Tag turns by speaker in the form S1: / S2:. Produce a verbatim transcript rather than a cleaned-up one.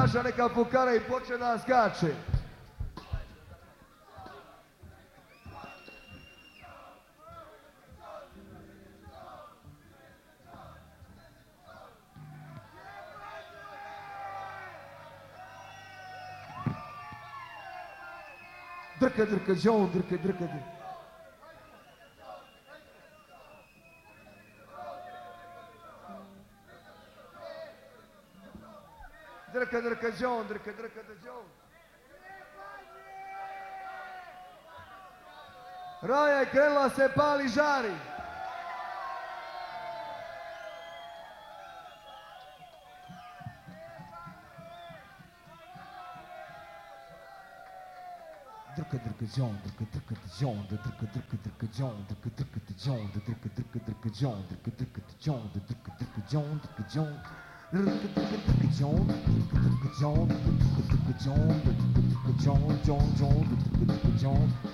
S1: Naša neka fukara i počne da skače. Drka, drka, džon, drka, drka, drka. Drka, drka, džon, drka, drka, džon. Raja je krenula se pali žari. Drka, drka, džon, drka, drka, džon, drka, drka, drka, džon, drka, drka, džon, drka, drka, drka, džon, drka, drka, džon, drka, drka, džon, drka, džon. Drka, drka, drka, džon, drka, drka, džon, drka, drka, džon, drka, drka, džon, džon, džon, drka, drka, džon.